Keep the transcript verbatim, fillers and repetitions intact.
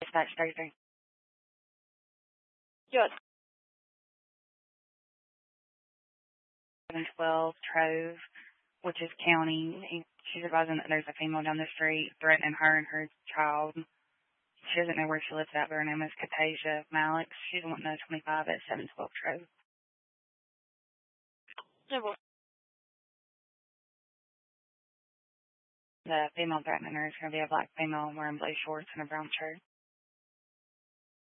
Dispatch Thursday. Yes. seven twelve Trove, which is county. She's advising that there's a female down the street threatening her and her child. She doesn't know where she lives at, but her name is Katasia Malik. She's wanting a twenty-five at seven twelve Trove. The female threatening her is going to be a black female wearing blue shorts and a brown shirt.